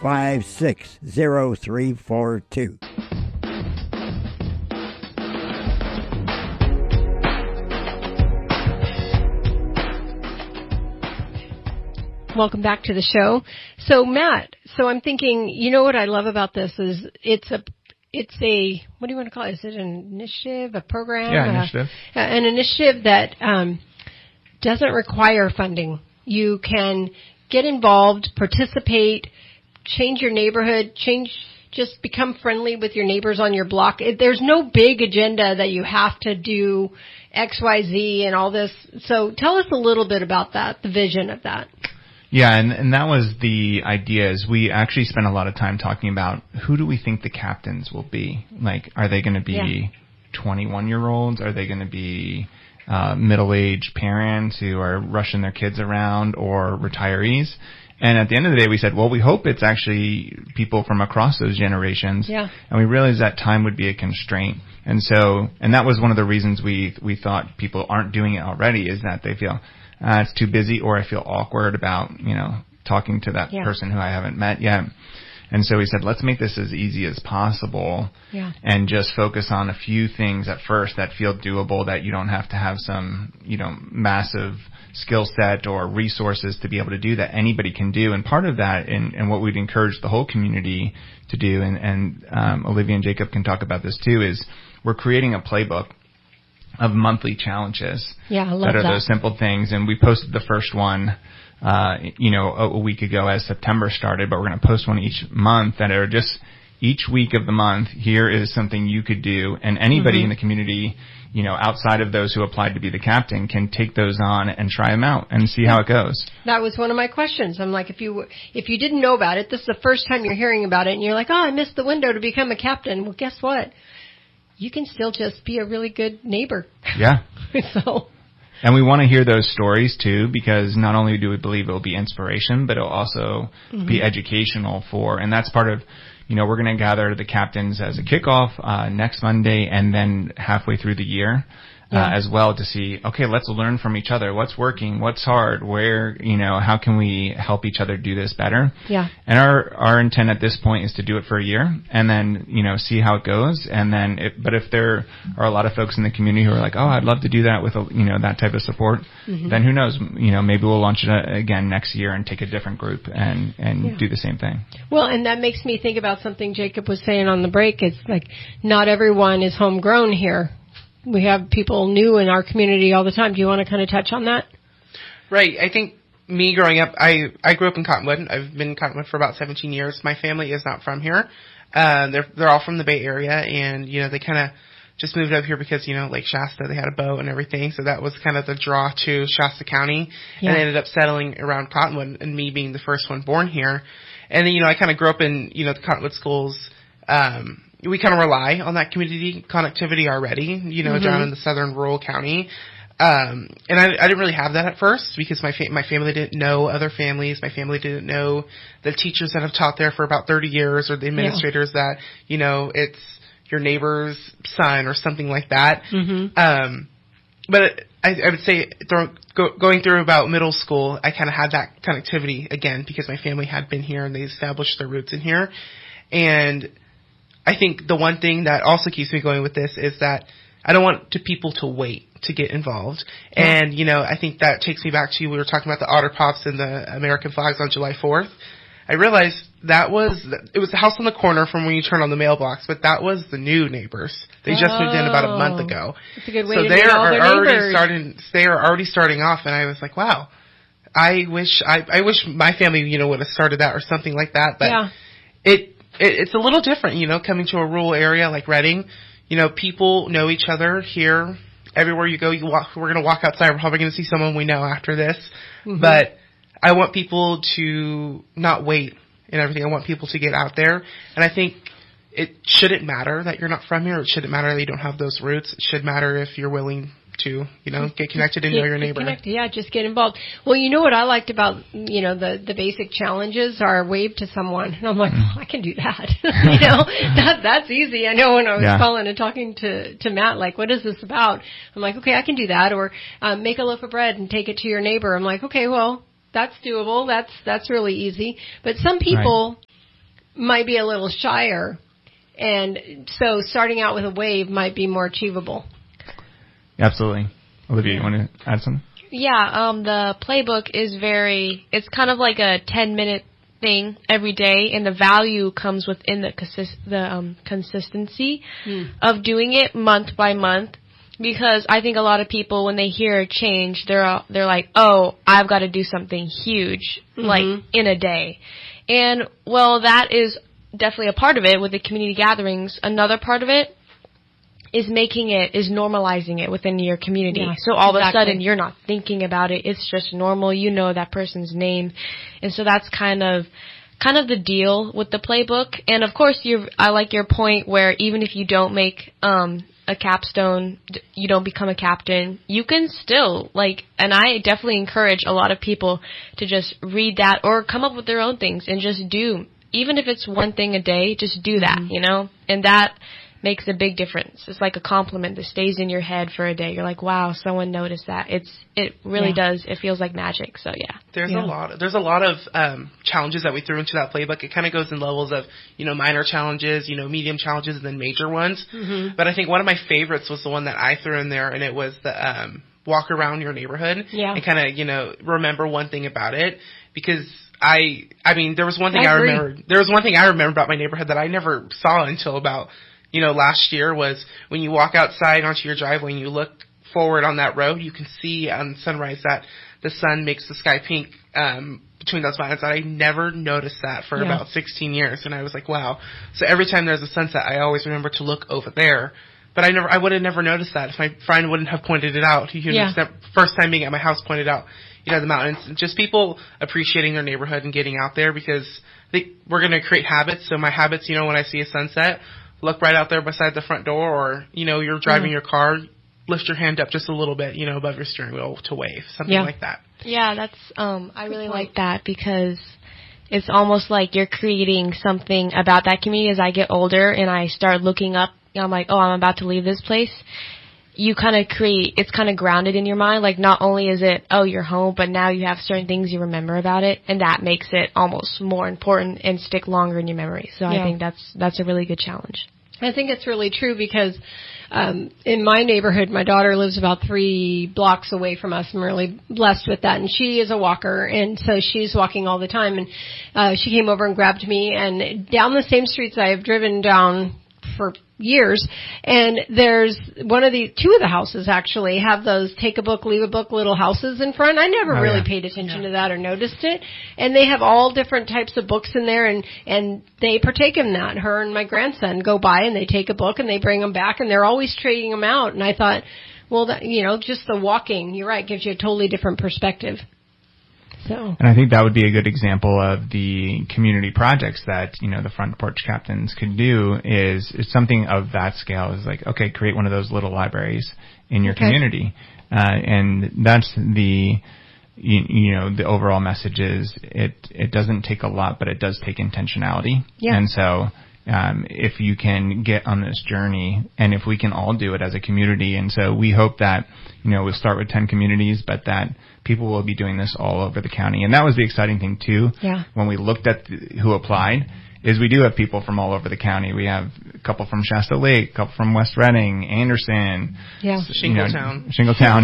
656-0342. Welcome back to the show. So Matt, I'm thinking, you know what I love about this is it's a, what do you want to call it? Is it an initiative, a program? Yeah, initiative. An initiative that doesn't require funding. You can get involved, participate, change your neighborhood, just become friendly with your neighbors on your block. There's no big agenda that you have to do X, Y, Z and all this. So tell us a little bit about that, the vision of that. Yeah, and that was the idea. Is we actually spent a lot of time talking about who do we think the captains will be. Like, are they going to be 21-year-olds? Are they going to be middle-aged parents who are rushing their kids around, or retirees? And at the end of the day, we said, well, we hope it's actually people from across those generations. Yeah. And we realized that time would be a constraint. And that was one of the reasons we thought people aren't doing it already, is that they feel it's too busy, or I feel awkward about, talking to that person who I haven't met yet. And so we said, let's make this as easy as possible and just focus on a few things at first that feel doable, that you don't have to have some, massive skill set or resources to be able to do, that anybody can do. And part of that, and what we'd encourage the whole community to do, and Olivia and Jacob can talk about this too, is we're creating a playbook of monthly challenges. Yeah, I love that. Those simple things. And we posted the first one, a week ago as September started, but we're going to post one each month that are just each week of the month. Here is something you could do. And anybody in the community, outside of those who applied to be the captain, can take those on and try them out and see how it goes. That was one of my questions. I'm like, if you didn't know about it, this is the first time you're hearing about it, and you're like, I missed the window to become a captain. Well, guess what? You can still just be a really good neighbor. Yeah. So. And we want to hear those stories too, because not only do we believe it will be inspiration, but it'll also be educational and that's part of, we're going to gather the captains as a kickoff next Monday, and then halfway through the year as well, to see, okay, let's learn from each other. What's working? What's hard? Where, how can we help each other do this better? Yeah. And our intent at this point is to do it for a year, and then, see how it goes. And then, but if there are a lot of folks in the community who are like, I'd love to do that with, that type of support, then who knows, maybe we'll launch it again next year and take a different group and do the same thing. Well, and that makes me think about something Jacob was saying on the break. It's like, not everyone is homegrown here. We have people new in our community all the time. Do you want to kind of touch on that? Right. I think me growing up, I grew up in Cottonwood. I've been in Cottonwood for about 17 years. My family is not from here. They're all from the Bay Area, and, they kind of just moved up here because, Lake Shasta, they had a boat and everything. So that was kind of the draw to Shasta County. Yeah. And I ended up settling around Cottonwood, and me being the first one born here. And then, I kind of grew up in, the Cottonwood schools. We kind of rely on that community connectivity already, down in the southern rural county. And I didn't really have that at first, because my family didn't know other families. My family didn't know the teachers that have taught there for about 30 years, or the administrators that, it's your neighbor's son or something like that. But I would say going through about middle school, I kind of had that connectivity again, because my family had been here and they established their roots in here. And I think the one thing that also keeps me going with this is that I don't want people to wait to get involved. Yeah. And, I think that takes me back to, we were talking about the Otter Pops and the American flags on July 4th. I realized it was the house on the corner from when you turn on the mailbox, but that was the new neighbors. They just moved in about a month ago. That's a good way to meet all their neighbors. They are already starting off, and I was like, wow, I wish my family, would have started that or something like that. But it's a little different, coming to a rural area like Redding. People know each other here. Everywhere you go, we're going to walk outside. We're probably going to see someone we know after this. But I want people to not wait and everything. I want people to get out there. And I think it shouldn't matter that you're not from here. It shouldn't matter that you don't have those roots. It should matter if you're willing to, get connected and know your neighbor. Yeah, just get involved. Well, what I liked about, the basic challenges are wave to someone. And I'm like, I can do that. That's easy. I know when I was calling and talking to Matt, like, what is this about? I'm like, okay, I can do that. Or make a loaf of bread and take it to your neighbor. I'm like, okay, well, that's doable. That's really easy. But some people might be a little shyer. And so starting out with a wave might be more achievable. Absolutely. Olivia, you want to add something? Yeah, the playbook is it's kind of like a 10-minute thing every day, and the value comes within the consistency of doing it month by month. Because I think a lot of people, when they hear a change, they're like, oh, I've got to do something huge, like in a day. And, well, that is definitely a part of it with the community gatherings. Another part of it is normalizing it within your community. Yeah, so all of a sudden you're not thinking about it. It's just normal. You know that person's name. And so that's kind of the deal with the playbook. And of course, I like your point where even if you don't make, a capstone, you don't become a captain, you can still, and I definitely encourage a lot of people to just read that or come up with their own things and just do, even if it's one thing a day, just do that, and that makes a big difference. It's like a compliment that stays in your head for a day. You're like, wow, someone noticed that. It really does. It feels like magic. So yeah. There's a lot of challenges that we threw into that playbook. It kind of goes in levels of, minor challenges, medium challenges, and then major ones. Mm-hmm. But I think one of my favorites was the one that I threw in there, and it was the walk around your neighborhood and kind of, remember one thing about it. Because there was one thing I remembered. There was one thing I remember about my neighborhood that I never saw until about last year, was when you walk outside onto your driveway and you look forward on that road, you can see on sunrise that the sun makes the sky pink between those mountains. And I never noticed that for about 16 years. And I was like, wow. So every time there's a sunset, I always remember to look over there. But I would have never noticed that if my friend wouldn't have pointed it out. First time being at my house pointed out, the mountains. And just people appreciating their neighborhood and getting out there, because we're going to create habits. So my habits, when I see a sunset, look right out there beside the front door, or, you're driving your car, lift your hand up just a little bit, above your steering wheel to wave, something like that. Yeah, that's, I really like that, because it's almost like you're creating something about that community. As I get older and I start looking up, I'm like, oh, I'm about to leave this place. You kind of it's kind of grounded in your mind. Like, not only is it, oh, you're home, but now you have certain things you remember about it, and that makes it almost more important and stick longer in your memory. So I think that's a really good challenge. I think it's really true, because in my neighborhood, my daughter lives about 3 blocks away from us. I'm really blessed with that. And she is a walker, and so she's walking all the time. And she came over and grabbed me, and down the same streets I have driven down for years, and there's two of the houses actually have those take a book, leave a book little houses in front. I never really paid attention to that or noticed it. And they have all different types of books in there, and they partake in that. Her and my grandson go by and they take a book and they bring them back, and they're always trading them out. And I thought, well, that, just the walking, you're right, gives you a totally different perspective. So. And I think that would be a good example of the community projects that, the Front Porch Captains could do, is something of that scale. Is like, okay, create one of those little libraries in your community. And that's the overall message is it doesn't take a lot, but it does take intentionality. Yeah. And so, if you can get on this journey, and if we can all do it as a community, and so we hope that, we'll start with 10 communities, but that people will be doing this all over the county. And that was the exciting thing too. Yeah. When we looked at who applied, is we do have people from all over the county. We have a couple from Shasta Lake, a couple from West Reading, Anderson, Shingletown.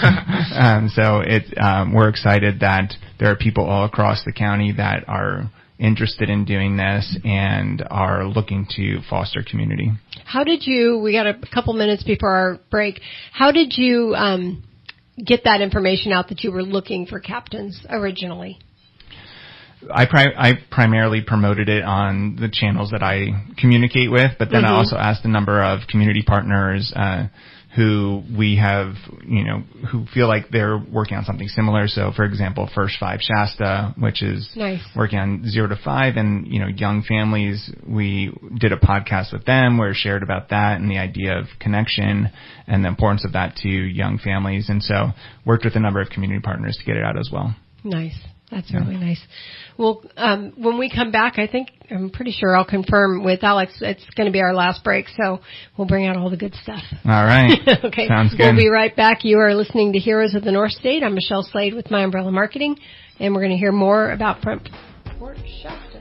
Yeah. So we're excited that there are people all across the county that are interested in doing this and are looking to foster community. How did you, we got a couple minutes before our break, how did you get that information out that you were looking for captains originally? I primarily promoted it on the channels that I communicate with, but then I also asked a number of community partners who we have, who feel like they're working on something similar. So, for example, First 5 Shasta, which is working on 0 to 5, and, young families. We did a podcast with them where we shared about that and the idea of connection and the importance of that to young families. And so worked with a number of community partners to get it out as well. Nice. That's really nice. Well, when we come back, I'm pretty sure I'll confirm with Alex it's going to be our last break, so we'll bring out all the good stuff. All right. Okay. Sounds good. We'll be right back. You are listening to Heroes of the North State. I'm Michelle Slade with My Umbrella Marketing, and we're going to hear more about Front Porch Shop.